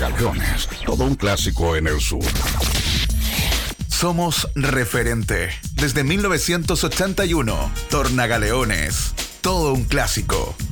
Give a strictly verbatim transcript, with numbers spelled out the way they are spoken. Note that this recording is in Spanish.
Tornagaleones, todo un clásico en el sur. Somos referente. Desde mil novecientos ochenta y uno, Tornagaleones, todo un clásico.